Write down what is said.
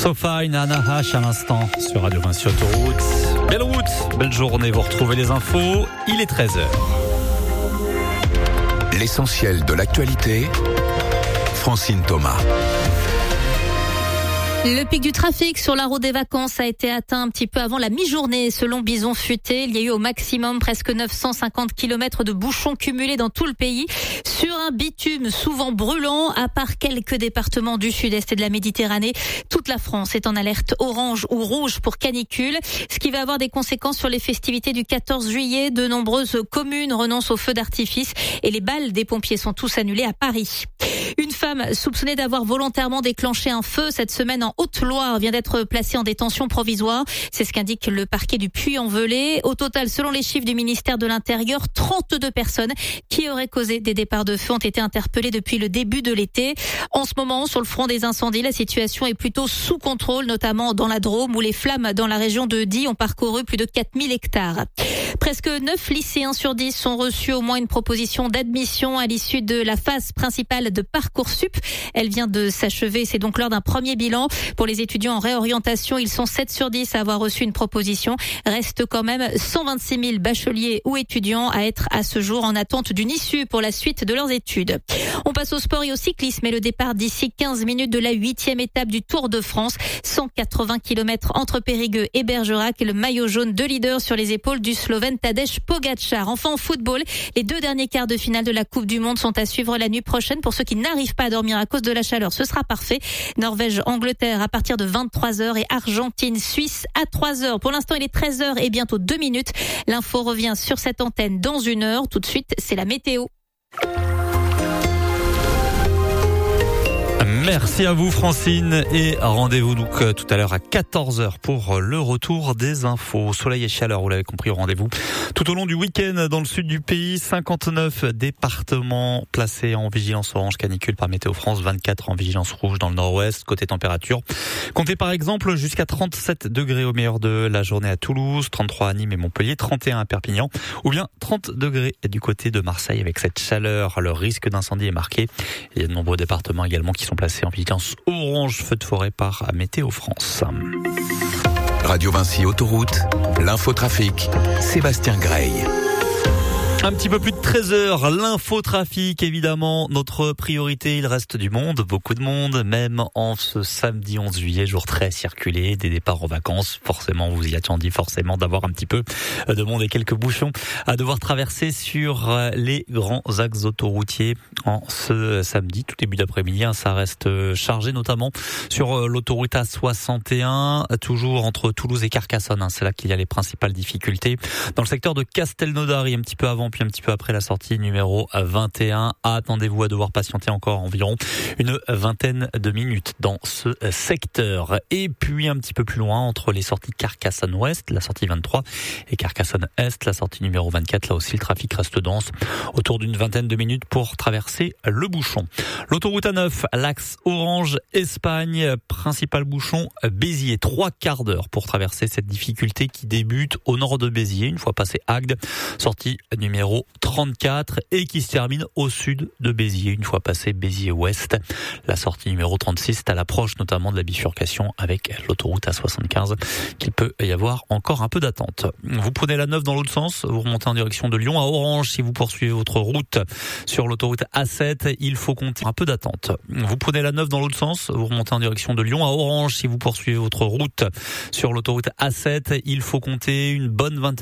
So Fine, Anna H à l'instant sur Radio Vinci Autoroute. Belle route, belle journée, vous retrouvez les infos, il est 13h. L'essentiel de l'actualité, Francine Thomas. Le pic du trafic sur la route des vacances a été atteint un petit peu avant la mi-journée. Selon Bison Futé, il y a eu au maximum presque 950 km de bouchons cumulés dans tout le pays sur un bitume souvent brûlant. À part quelques départements du sud-est et de la Méditerranée, toute la France est en alerte orange ou rouge pour canicule, ce qui va avoir des conséquences sur les festivités du 14 juillet. De nombreuses communes renoncent aux feux d'artifice et les bals des pompiers sont tous annulés à Paris. Une femme soupçonnée d'avoir volontairement déclenché un feu cette semaine en Haute-Loire vient d'être placée en détention provisoire. C'est ce qu'indique le parquet du Puy-en-Velay. Au total, selon les chiffres du ministère de l'Intérieur, 32 personnes qui auraient causé des départs de feu ont été interpellées depuis le début de l'été. En ce moment, sur le front des incendies, la situation est plutôt sous contrôle, notamment dans la Drôme où les flammes dans la région de Die ont parcouru plus de 4000 hectares. Presque 9 lycéens sur 10 ont reçu au moins une proposition d'admission à l'issue de la phase principale de Parcoursup. Elle vient de s'achever, c'est donc lors d'un premier bilan. Pour les étudiants en réorientation, ils sont 7 sur 10 à avoir reçu une proposition. Reste quand même 126 000 bacheliers ou étudiants à être à ce jour en attente d'une issue pour la suite de leurs études. On passe au sport et au cyclisme et le départ d'ici 15 minutes de la 8e étape du Tour de France. 180 km entre Périgueux et Bergerac et le maillot jaune de leader sur les épaules du Slovène Tadej Pogačar. Enfin en football, les 2 derniers quarts de finale de la Coupe du Monde sont à suivre la nuit prochaine. Pour ceux qui n'arrivent pas à dormir à cause de la chaleur, ce sera parfait. Norvège-Angleterre à partir de 23h et Argentine-Suisse à 3h. Pour l'instant, il est 13h et bientôt 2 minutes. L'info revient sur cette antenne dans 1 heure. Tout de suite, c'est la météo. Merci à vous Francine et rendez-vous donc tout à l'heure à 14h pour le retour des infos. Soleil et chaleur, vous l'avez compris, au rendez-vous tout au long du week-end dans le sud du pays. 59 départements placés en vigilance orange canicule par Météo France, 24 en vigilance rouge dans le nord-ouest. Côté température, comptez par exemple jusqu'à 37 degrés au meilleur de la journée à Toulouse, 33 à Nîmes et Montpellier, 31 à Perpignan ou bien 30 degrés du côté de Marseille. Avec cette chaleur, le risque d'incendie est marqué. Il y a de nombreux départements également qui sont placés en vigilance orange feu de forêt par Météo France. Radio Vinci Autoroute, l'infotrafic, Sébastien Grey. Un petit peu plus de 13h, l'infotrafic, évidemment, notre priorité, il reste du monde, beaucoup de monde, même en ce samedi 11 juillet, jour très circulé, des départs en vacances, forcément, vous y attendiez forcément d'avoir un petit peu de monde et quelques bouchons à devoir traverser sur les grands axes autoroutiers en ce samedi, tout début d'après-midi, ça reste chargé, notamment sur l'autoroute A61, toujours entre Toulouse et Carcassonne, c'est là qu'il y a les principales difficultés. Dans le secteur de Castelnaudary, un petit peu avant, puis un petit peu après la sortie numéro 21. Attendez-vous à devoir patienter encore environ une vingtaine de minutes dans ce secteur. Et puis un petit peu plus loin, entre les sorties Carcassonne-Ouest, la sortie 23, et Carcassonne-Est, la sortie numéro 24, là aussi le trafic reste dense, autour d'une vingtaine de minutes pour traverser le bouchon. L'autoroute A9, l'axe Orange-Espagne, principal bouchon Béziers, 3 quarts d'heure pour traverser cette difficulté qui débute au nord de Béziers, une fois passé Agde, sortie numéro 34 et qui se termine au sud de Béziers, une fois passé Béziers-Ouest. La sortie numéro 36 est à l'approche notamment de la bifurcation avec l'autoroute A75 qu'il peut y avoir encore un peu d'attente. Vous prenez la 9 dans l'autre sens, vous remontez en direction de Lyon à Orange. Si vous poursuivez votre route sur l'autoroute A7, il faut compter un peu d'attente. Vous prenez la 9 dans l'autre sens, vous remontez en direction de Lyon à Orange. Si vous poursuivez votre route sur l'autoroute A7, il faut compter une bonne vingtaine